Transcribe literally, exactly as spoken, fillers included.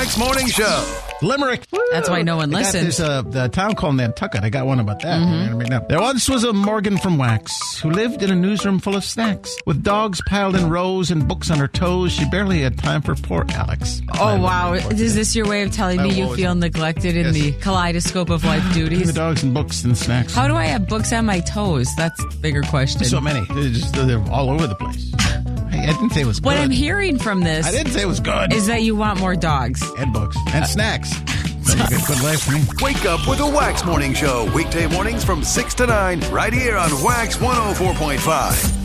Wax Morning Show. Limerick. Woo. That's why no one I got listens. There's a, a town called Nantucket. I got one about that. Mm-hmm. Right now. There once was a Morgan from Wax who lived in a newsroom full of snacks. With dogs piled in rows and books on her toes, she barely had time for poor Alex. Oh, wow. Is this your way of telling me I you was- feel neglected in Yes. the kaleidoscope of life The duties? dogs and books and snacks. How do I have books on my toes? That's the bigger question. So many. They're, just, they're all over the place. I, I didn't say it was good. What I'm hearing from this I didn't say it was good. is that you want more dogs. And books. And snacks. That's a good, good life for me. Wake up with the Wax Morning Show. Weekday mornings from six to nine right here on Wax one oh four point five.